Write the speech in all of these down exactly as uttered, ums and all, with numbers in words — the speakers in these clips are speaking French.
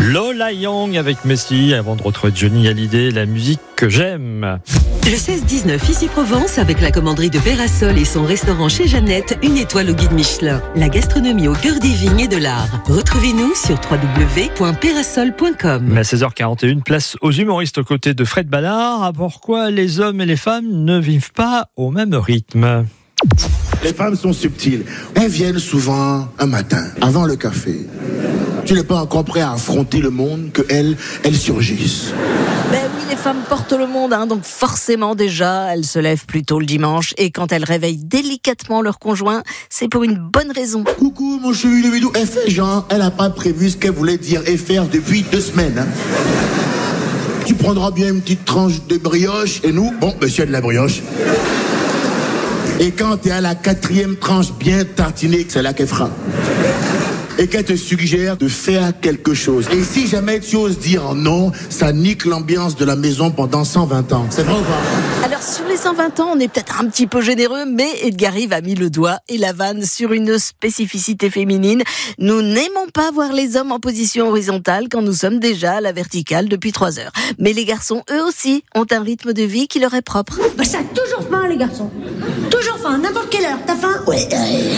Lola Young avec Messi, avant de retrouver Johnny Hallyday, la musique que j'aime. Le seize dix-neuf, ici Provence, avec la commanderie de Pérasol et son restaurant chez Jeannette, une étoile au guide Michelin. La gastronomie au cœur des vignes et de l'art. Retrouvez-nous sur w w w point pérasol point com. Mais à seize heures quarante et une, place aux humoristes aux côtés de Fred Ballard. Pourquoi les hommes et les femmes ne vivent pas au même rythme? Les femmes sont subtiles. Elles viennent souvent un matin, avant le café. Tu n'es pas encore prêt à affronter le monde que elles, elles surgissent. Ben oui, les femmes portent le monde, hein, donc forcément déjà, elles se lèvent plus tôt le dimanche. Et quand elles réveillent délicatement leur conjoint, c'est pour une bonne raison. Coucou mon chéri le vidéo, elle fait genre, elle n'a pas prévu ce qu'elle voulait dire et faire depuis deux semaines. Hein. Tu prendras bien une petite tranche de brioche et nous, bon, monsieur de la brioche. Et quand tu es à la quatrième tranche bien tartinée, c'est là qu'elle fera. Et qu'elle te suggère de faire quelque chose. Et si jamais tu oses dire non, ça nique l'ambiance de la maison pendant cent vingt ans. C'est vrai ou pas? Alors sur les cent vingt ans, on est peut-être un petit peu généreux, mais Edgar Yves a mis le doigt et la vanne sur une spécificité féminine. Nous n'aimons pas voir les hommes en position horizontale quand nous sommes déjà à la verticale depuis trois heures. Mais les garçons, eux aussi, ont un rythme de vie qui leur est propre. Bah ça a toujours faim les garçons. Toujours faim, n'importe quelle heure. T'as faim? Ouais. ouais.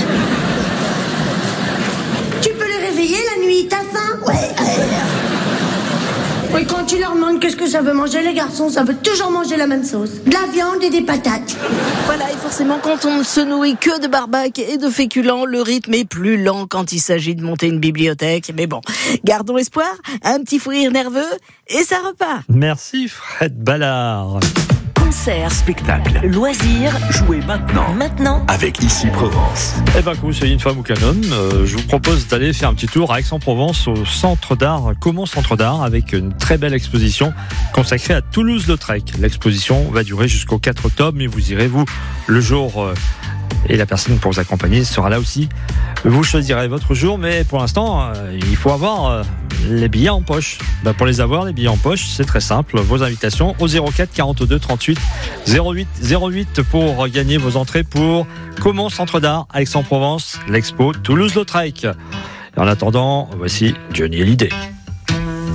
Tu peux les réveiller la nuit, t'as faim? Ouais. ouais. Et quand tu leur demandes qu'est-ce que ça veut manger les garçons, ça veut toujours manger la même sauce. De la viande et des patates. Voilà, et forcément quand on ne se nourrit que de barbac et de féculents, le rythme est plus lent quand il s'agit de monter une bibliothèque. Mais bon, gardons espoir, un petit fou rire nerveux et ça repart. Merci Fred Ballard. Concert, spectacle, loisirs, jouez maintenant. Maintenant, avec Ici Provence. Eh ben, que vous soyez une femme ou qu'un homme, euh, je vous propose d'aller faire un petit tour à Aix-en-Provence au Centre d'Art, Comment Centre d'Art, avec une très belle exposition consacrée à Toulouse-Lautrec. L'exposition va durer jusqu'au quatre octobre, mais vous irez, vous, le jour, euh, et la personne pour vous accompagner sera là aussi. Vous choisirez votre jour, mais pour l'instant, euh, il faut avoir euh, les billets en poche. Ben, pour les avoir, les billets en poche, c'est très simple. Vos invitations au zéro quatre quarante-deux trente-huit zéro huit zéro huit pour gagner vos entrées pour Comment Centre d'Art, Aix-en-Provence, l'expo Toulouse-Lautrec. Et en attendant, voici Johnny Hallyday.